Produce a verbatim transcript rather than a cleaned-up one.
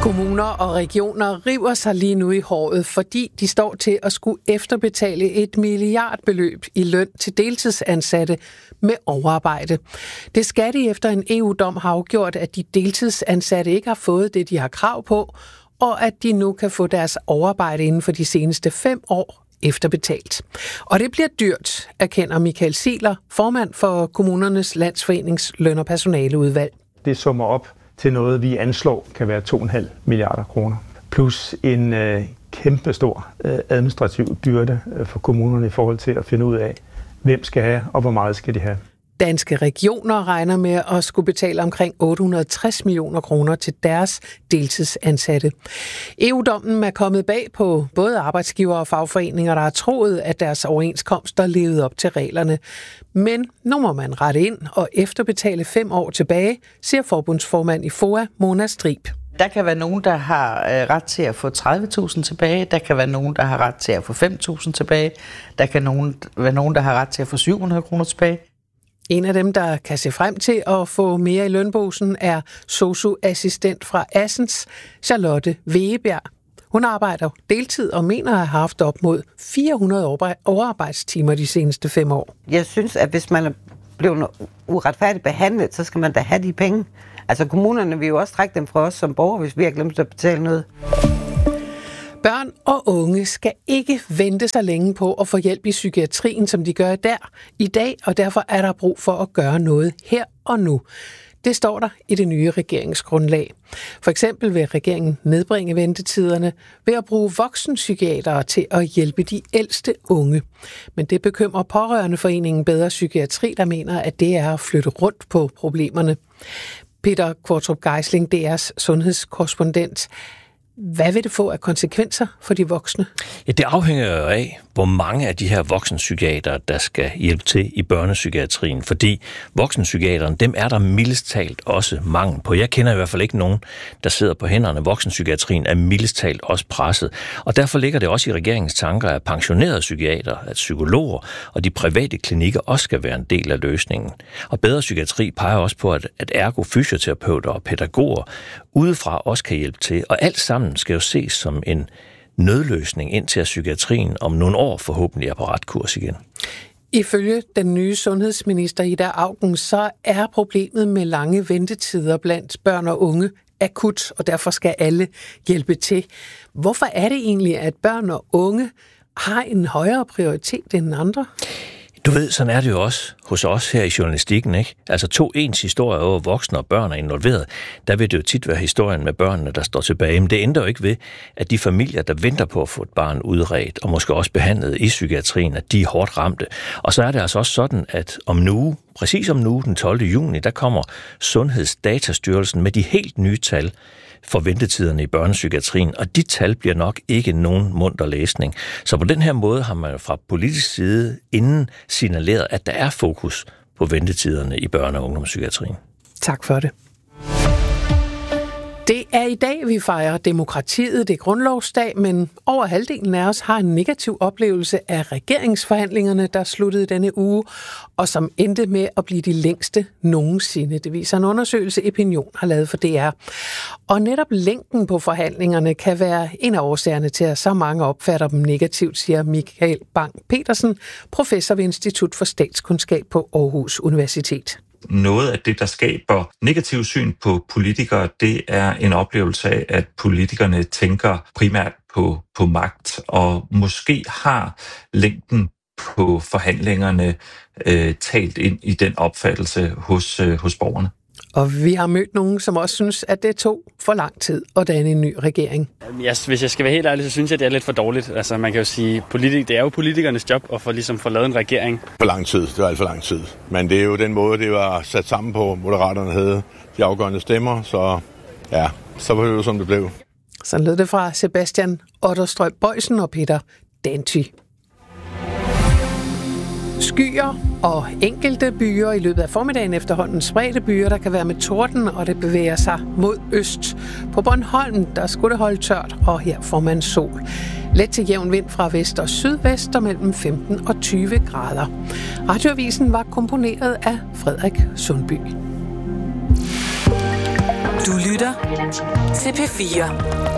Kommuner og regioner river sig lige nu i håret, fordi de står til at skulle efterbetale et milliardbeløb i løn til deltidsansatte med overarbejde. Det skal de efter en E U-dom har afgjort, at de deltidsansatte ikke har fået det, de har krav på, og at de nu kan få deres overarbejde inden for de seneste fem år efterbetalt. Og det bliver dyrt, erkender Michael Ziegler, formand for Kommunernes Landsforenings løn- og personaleudvalg. Det summer op til noget, vi anslår kan være to komma fem milliarder kroner. Plus en øh, kæmpestor øh, administrativ byrde øh, for kommunerne i forhold til at finde ud af, hvem skal have og hvor meget skal de have. Danske regioner regner med at skulle betale omkring otte hundrede og tres millioner kroner til deres deltidsansatte. E U-dommen er kommet bag på både arbejdsgiver og fagforeninger, der har troet, at deres overenskomster levede op til reglerne. Men nu må man rette ind og efterbetale fem år tilbage, siger forbundsformand i F O A, Mona Strib. Der kan være nogen, der har ret til at få tredive tusind tilbage. Der kan være nogen, der har ret til at få fem tusind tilbage. Der kan nogen, være nogen, der har ret til at få syv hundrede kroner tilbage. En af dem, der kan se frem til at få mere i lønbosen, er sosu-assistent fra Assens, Charlotte Wegebjerg. Hun arbejder deltid og mener at have haft op mod fire hundrede overarbejdstimer de seneste fem år. Jeg synes, at hvis man er blevet uretfærdigt behandlet, så skal man da have de penge. Altså kommunerne vil jo også trække dem fra os som borgere, hvis vi har glemt at betale noget. Børn og unge skal ikke vente så længe på at få hjælp i psykiatrien, som de gør der i dag, og derfor er der brug for at gøre noget her og nu. Det står der i det nye regeringsgrundlag. For eksempel vil regeringen nedbringe ventetiderne ved at bruge voksenpsykiatere til at hjælpe de ældste unge. Men det bekymrer Pårørendeforeningen Bedre Psykiatri, der mener, at det er at flytte rundt på problemerne. Peter Kvartrup Geisling, D R's sundhedskorrespondent. Hvad vil det få af konsekvenser for de voksne? Ja, det afhænger jo af, hvor mange af de her voksenpsykiatere, der skal hjælpe til i børnepsykiatrien. Fordi voksenpsykiaterne, dem er der mildest talt også mangel på. Jeg kender i hvert fald ikke nogen, der sidder på hænderne. Voksenpsykiatrien er mildest talt også presset. Og derfor ligger det også i regeringens tanker, at pensionerede psykiater, at psykologer og de private klinikker også skal være en del af løsningen. Og Bedre Psykiatri peger også på, at, at ergo fysioterapeuter og pædagoger udefra også kan hjælpe til. Og alt sammen skal jo ses som en nødløsning, indtil at psykiatrien om nogle år forhåbentlig er på ret kurs igen. Ifølge den nye sundhedsminister Ida Auken, så er problemet med lange ventetider blandt børn og unge akut, og derfor skal alle hjælpe til. Hvorfor er det egentlig, at børn og unge har en højere prioritet end andre? Du ved, sådan er det jo også hos os her i journalistikken, ikke? Altså to ens historier over voksne og børn er involveret. Der vil det jo tit være historien med børnene, der står tilbage. Men det ændrer jo ikke ved, at de familier, der venter på at få et barn udredt, og måske også behandlet i psykiatrien, at de er hårdt ramte. Og så er det altså også sådan, at om en uge, præcis om en uge, den tolvte juni, der kommer Sundhedsdatastyrelsen med de helt nye tal for ventetiderne i børnepsykiatrien, og de tal bliver nok ikke nogen munter læsning. Så på den her måde har man fra politisk side inden signaleret, at der er fokus på ventetiderne i børne- og ungdomspsykiatrien. Tak for det. Det er i dag, vi fejrer demokratiet. Det er grundlovsdag, men over halvdelen af os har en negativ oplevelse af regeringsforhandlingerne, der sluttede denne uge, og som endte med at blive de længste nogensinde. Det viser en undersøgelse, Opinion har lavet for D R. Og netop længden på forhandlingerne kan være en af årsagerne til, at så mange opfatter dem negativt, siger Michael Bang-Petersen, professor ved Institut for Statskundskab på Aarhus Universitet. Noget af det, der skaber negativ syn på politikere, det er en oplevelse af, at politikerne tænker primært på, på magt, og måske har længden på forhandlingerne øh, talt ind i den opfattelse hos, øh, hos borgerne. Og vi har mødt nogen, som også synes, at det tog for lang tid at danne en ny regering. Yes, hvis jeg skal være helt ærlig, så synes jeg, det er lidt for dårligt. Altså, man kan jo sige, politik, det er jo politikernes job at få, ligesom, få lavet en regering. For lang tid, det var alt for lang tid. Men det er jo den måde, det var sat sammen på. Moderaterne havde de afgørende stemmer, så ja, så var det jo, som det blev. Så lød det fra Sebastian Otterstrøm Bøjsen og Peter Danty. Skyer og enkelte byer i løbet af formiddagen efterhånden spredte byer, der kan være med torden, og det bevæger sig mod øst. På Bornholm, der skulle det holde tørt, og her får man sol. Let til jævn vind fra vest og sydvest og mellem femten og tyve grader. Radioavisen var komponeret af Frederik Sundby. Du lytter til P fire.